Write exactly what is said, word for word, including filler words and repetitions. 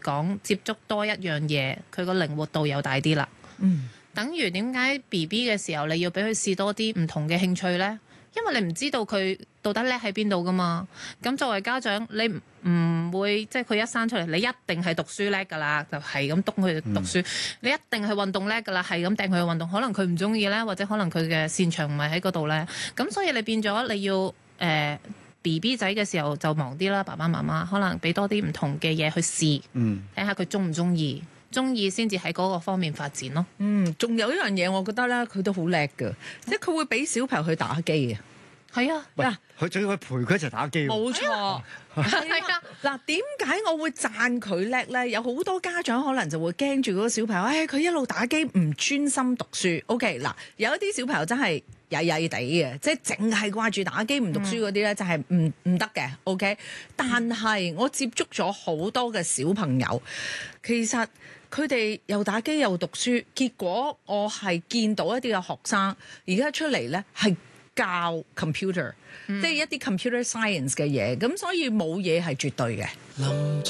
講接觸多一樣嘢，佢個靈活度又大啲啦。 嗯， 等於點解 B B 嘅時候你要俾佢試多啲唔同嘅興趣呢？因為你唔知道佢到底叻喺邊度噶嘛。咁作為家長，你唔會即係佢一生出嚟，你一定係讀書叻噶啦，就係咁督佢讀書。嗯、你一定係運動叻噶啦，係咁掟佢去運動。可能佢唔中意呢，或者可能佢嘅擅長唔係喺嗰度呢。咁所以你變咗你要誒、呃、B B 仔嘅時候就忙啲啦，爸爸媽媽可能俾多啲唔同嘅嘢去試，睇下佢中唔中意。中意先至喺嗰個方面發展咯。 嗯，仲有一樣嘢，我覺得咧，佢都好叻㗎，即係佢會俾小朋友去打機嘅。 係啊， 嗱，佢仲要去陪佢一齊打機。 冇錯，係啊。嗱，點解我會讚佢叻咧？有好多家長可能就會驚住嗰個小朋友，誒，佢一路打機唔專心讀書。OK，嗱，有一啲小朋友真係曳曳地嘅，即係淨係掛住打機唔讀書嗰啲咧，就係唔唔得嘅。OK，但係我接觸咗好多嘅小朋友，其實佢哋又打機又讀書，結果我係見到一啲嘅學生而家出嚟咧係教 computer，、嗯、即係一啲 computer science 嘅嘢，咁所以冇嘢係絕對嘅。